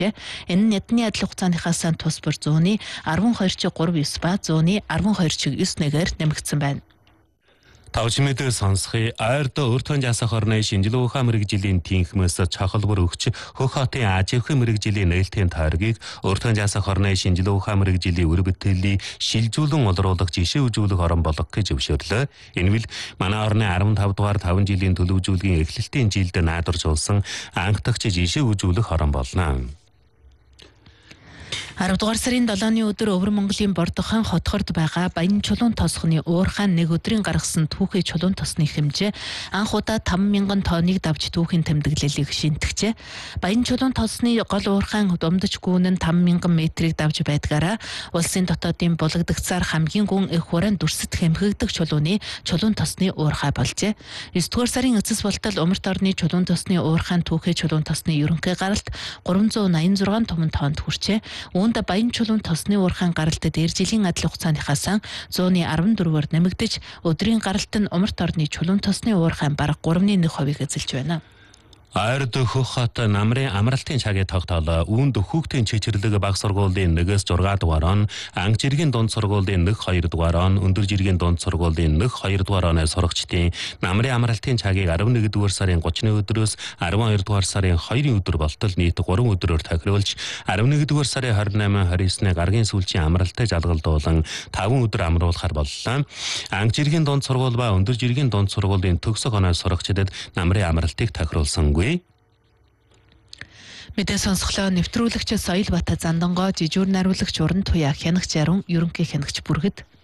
Энэ нь эдний адил хугацааныхаас тус бүр зууны 12.39 ба зууны 12.91-ээр нэмэгдсэн байна. Тавчмэдээ сонсхий ойрд өртөн жасах орны шинжилгээ ухаан мэрэгжлийн тэнхмээс чахалбар өгч хөх хотын ажихын мэрэгжлийн нээлтийн тойргийг өртөн жасах орны шинжилгээ ухаан мэрэгжлийн үр бүтээлийн шилжүүлэн олруулах жишээ үзүүлэх орон болох гэж зөвшөөрлөө. Энэ нь манай орны 15 дугаар 5 жилийн төлөвлөжүүлгийн эхлэлтийн жилд найдваржуулсан анхдагч жишээ үзүүлэх орон болно. 10 дугаар сарын 7-ны өдөр Өвөр Монголын Бордохон хотхорд байгаа Баян чулуун тосхны уурхайн нэг өдрийн гаргасан түүхий чулуун тосны хэмжээ анх удаа 5,000 тонныг давж түүхийн тэмдэглэлийг шинтгэжээ. Баян чулуун тосны гол уурхайн думдаж гүүн нь 5,000 метрийг давж байдгаараа улсын дотоодын булагдагцаар хамгийн гүн их хураан дүрсэт хэмхэгдэх чулууны чулуун тосны уурхай болжээ. 9 дугаар сарын эцэс болтол Умарт орны чулуун тосны уурхайн түүхий чулуун тосны ерөнхий гаралт 386 том тоонд хүрчээ. Үүнд Баян чулуун тосны уурхайн гаралтад жилийн адил хугацааныхаас 114-оор нэмэгдэж өдрийн гаралт нь Умарт орны чулуун тосны уурхайн бараг 3.1% эзэлж байна. Ойрд хөх хот намрын амралтын цагийн тогтоолоо үүнд хүүхдийн чичирлэг баг сургуулийн 1-6 дугаар он, анги жиргийн дунд сургуулийн 1-2 дугаар он, өндөр жиргийн дунд сургуулийн 1-2 дугаар оны сурагчдын намрын амралтын цагийг 11 дугаар сарын 30-ны өдрөөс 12 дугаар сарын 2-ны өдөр болтол нийт 3 өдрөөр тохируулж 11 дугаар сарын 28-29-ны гаргийн сүүлчийн амралтыг жалгалдуулан 5 өдөр амруулахар боллоо. Анги жиргийн дунд сургууль ба өндөр жиргийн дунд сургуулийн төгсөх оноо сурагчдад намрын амралтыг тохируулсан. Мэдээ сонсголоо нэвтрүүлэгч Соёл Бата Зандангоо, жижүүр найруулагч Уран Туяа, хянагч Арун, ерөнхий хянагч Бүргэд.